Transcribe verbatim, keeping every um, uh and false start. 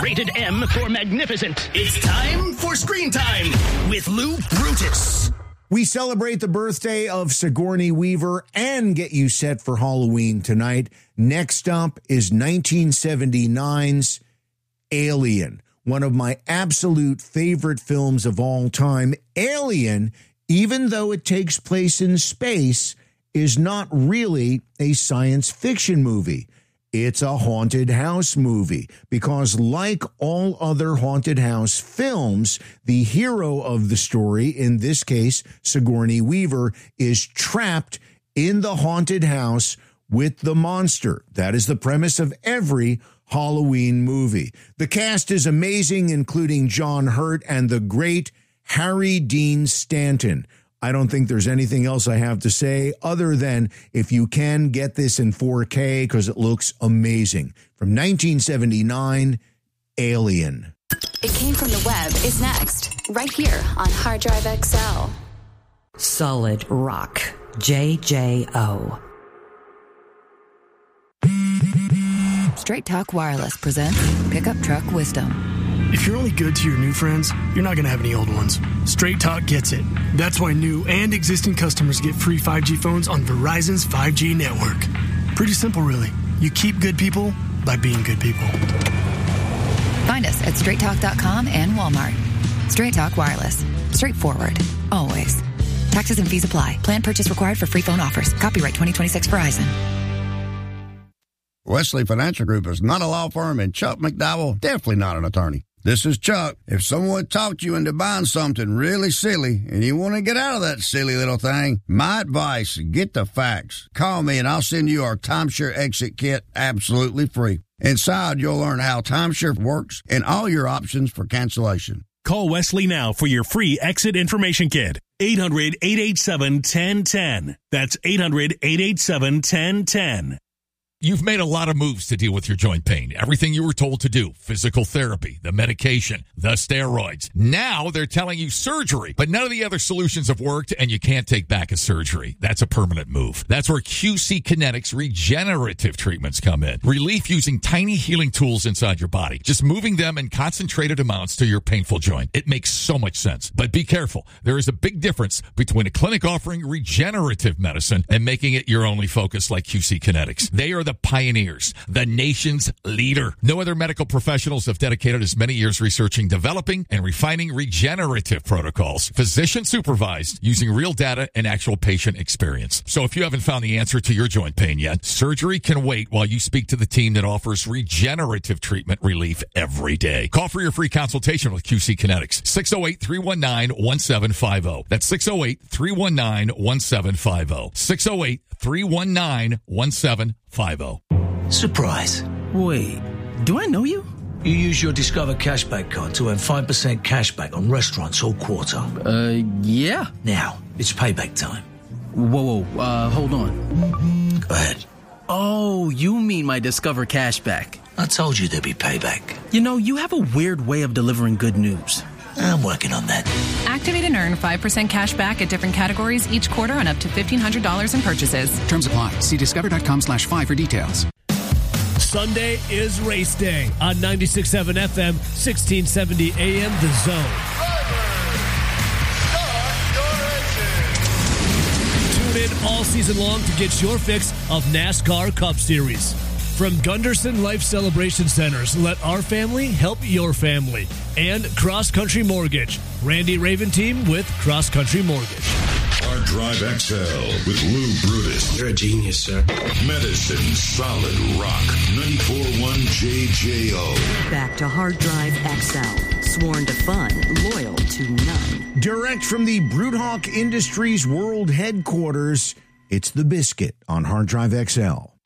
Rated M for magnificent. It's time for Screen Time with Lou Brutus. We celebrate the birthday of Sigourney Weaver and get you set for Halloween tonight. Next up is nineteen seventy-nine's Alien, one of my absolute favorite films of all time. Alien, even though it takes place in space, is not really a science fiction movie. It's a haunted house movie because, like all other haunted house films, the hero of the story, in this case, Sigourney Weaver, is trapped in the haunted house with the monster. That is the premise of every Halloween movie. The cast is amazing, including John Hurt and the great Harry Dean Stanton. I don't think there's anything else I have to say other than if you can get this in four K because it looks amazing. From nineteen seventy-nine, Alien. It Came From the Web is next, right here on Hard Drive X L. Solid Rock, J J O. Straight Talk Wireless presents Pickup Truck Wisdom. If you're only good to your new friends, you're not going to have any old ones. Straight Talk gets it. That's why new and existing customers get free five G phones on Verizon's five G network. Pretty simple, really. You keep good people by being good people. Find us at straight talk dot com and Walmart. Straight Talk Wireless. Straightforward. Always. Taxes and fees apply. Plan purchase required for free phone offers. Copyright twenty twenty-six Verizon. Wesley Financial Group is not a law firm, and Chuck McDowell definitely not an attorney. This is Chuck. If someone talked you into buying something really silly and you want to get out of that silly little thing, my advice, get the facts. Call me and I'll send you our timeshare exit kit absolutely free. Inside, you'll learn how timeshare works and all your options for cancellation. Call Wesley now for your free exit information kit. eight hundred, eight eight seven, one zero one zero. That's eight hundred, eight eight seven, one zero one zero. You've made a lot of moves to deal with your joint pain. Everything you were told to do. Physical therapy, the medication, the steroids. Now they're telling you surgery. But none of the other solutions have worked, and you can't take back a surgery. That's a permanent move. That's where Q C Kinetics regenerative treatments come in. Relief using tiny healing tools inside your body. Just moving them in concentrated amounts to your painful joint. It makes so much sense. But be careful. There is a big difference between a clinic offering regenerative medicine and making it your only focus like Q C Kinetics. They are the pioneers, the nation's leader. No other medical professionals have dedicated as many years researching, developing, and refining regenerative protocols, physician supervised, using real data and actual patient experience. So if you haven't found the answer to your joint pain yet, surgery can wait while you speak to the team that offers regenerative treatment relief every day. Call for your free consultation with Q C Kinetics. six oh eight, three one nine, one seven five oh. That's six oh eight, three one nine, one seven five oh. six oh eight, three one nine, one seven five oh. Surprise. Wait, do I know you? You use your Discover Cashback card to earn five percent cashback on restaurants all quarter. Uh, yeah. Now, it's payback time. Whoa, whoa, uh, hold on. Go ahead. Oh, you mean my Discover Cashback. I told you there'd be payback. You know, you have a weird way of delivering good news. I'm working on that. Activate and earn five percent cash back at different categories each quarter on up to fifteen hundred dollars in purchases. Terms apply. See discover.com slash five for details. Sunday is race day on ninety-six point seven F M, sixteen seventy A M, The Zone. Tune in all season long to get your fix of NASCAR Cup Series. From Gunderson Life Celebration Centers, let our family help your family. And Cross Country Mortgage. Randy Raven team with Cross Country Mortgage. Hard Drive X L with Lou Brutus. You're a genius, sir. Medicine Solid Rock. ninety-four point one J J O. Back to Hard Drive X L. Sworn to fun, loyal to none. Direct from the Broodhawk Industries World Headquarters, it's The Biscuit on Hard Drive X L.